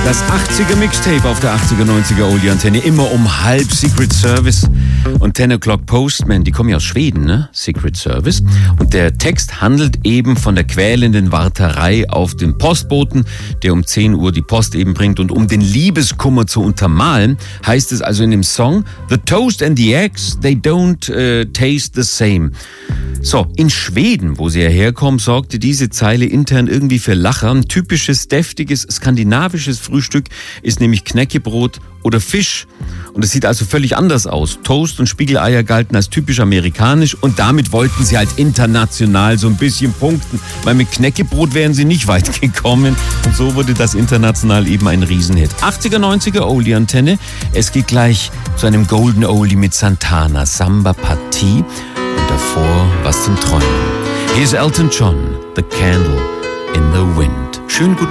Das 80er Mixtape auf der 80er, 90er Oldie Antenne, immer um halb. Secret Service und 10 O'Clock Postman, die kommen ja aus Schweden, ne? Secret Service. Und der Text handelt eben von der quälenden Warterei auf den Postboten, der um 10 Uhr die Post eben bringt. Und um den Liebeskummer zu untermalen, heißt es also in dem Song, The toast and the eggs, they don't taste the same. So, in Schweden, wo sie ja herkommen, sorgte diese Zeile intern irgendwie für Lacher. Ein typisches, deftiges, skandinavisches Frühstück ist nämlich Knäckebrot oder Fisch. Und es sieht also völlig anders aus. Toast und Spiegeleier galten als typisch amerikanisch und damit wollten sie halt international so ein bisschen punkten, weil mit Knäckebrot wären sie nicht weit gekommen. Und so wurde das international eben ein Riesenhit. 80er, 90er Oldie Antenne. Es geht gleich zu einem Golden Oldie mit Santana, Samba Partie. Und davor was zum Träumen. Hier ist Elton John, The Candle in the Wind. Schönen guten